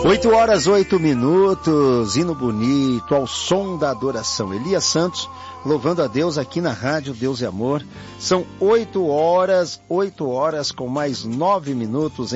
8 horas, 8 minutos, hino bonito, ao som da adoração. Elias Santos, louvando a Deus aqui na rádio Deus e Amor. São 8 horas com mais 9 minutos